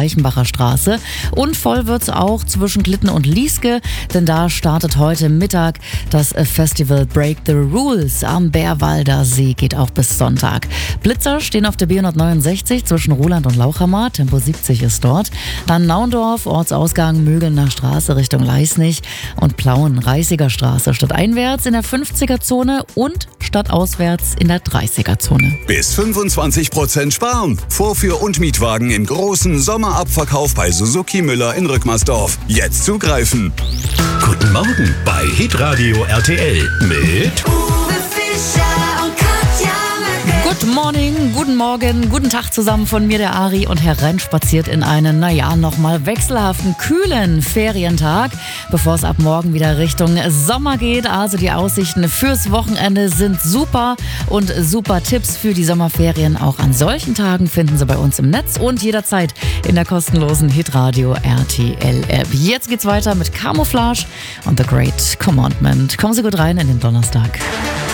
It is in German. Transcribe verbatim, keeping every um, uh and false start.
Reichenbacher Straße. Und voll wird's auch zwischen Glitten und Lieske, denn da startet heute Mittag das Festival Break the Rules am Bärwalder See, geht auch bis Sonntag. Blitzer stehen auf der B hundertneunundsechzig zwischen Ruhland und Lauchhammer, Tempo siebzig ist dort. Dann Naundorf, Ortsausgang Mögelner Straße Richtung Leisnig und Plauen, Reißiger Straße, stadteinwärts in der fünfziger-Zone und stadtauswärts in der dreißiger-Zone. Bis fünfundzwanzig Prozent sparen. Vorführ- und Mietwagen im großen Sommerabverkauf bei Suzuki Müller in Rückmersdorf. Jetzt zugreifen. Guten Morgen bei Hitradio R T L mit Uwe Fischer und Katja Möcke. Good morning, guten Morgen, guten Tag zusammen von mir, der Ari, und hereinspaziert in einen, naja, nochmal wechselhaften, kühlen Ferientag, bevor es ab morgen wieder Richtung Sommer geht. Also die Aussichten fürs Wochenende sind super und super Tipps für die Sommerferien auch an solchen Tagen finden Sie bei uns im Netz und jederzeit in der kostenlosen Hitradio R T L App. Jetzt geht's weiter mit Camouflage und The Great Commandment. Kommen Sie gut rein in den Donnerstag.